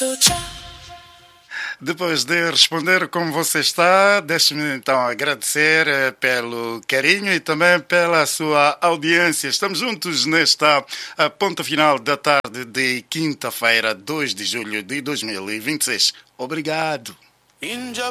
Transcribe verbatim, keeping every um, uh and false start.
Depois de responder como você está, deixe-me então agradecer eh, pelo carinho e também pela sua audiência. Estamos juntos nesta a ponta final da tarde de quinta-feira, dois de julho de dois mil e vinte e seis. Obrigado.